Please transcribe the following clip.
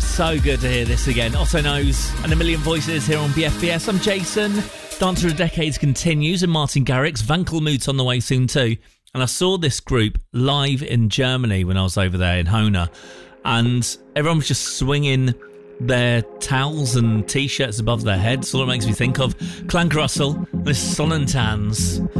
it's so good to hear this again. Otto Knows and A Million Voices here on BFBS. I'm Jason. Dance of the Decades continues, and Martin Garrix. Wankelmut's on the way soon too. And I saw this group live in Germany when I was over there in Hona, and everyone was just swinging their towels and T-shirts above their heads. All it makes me think of Clank Russell, this Sonnentanz.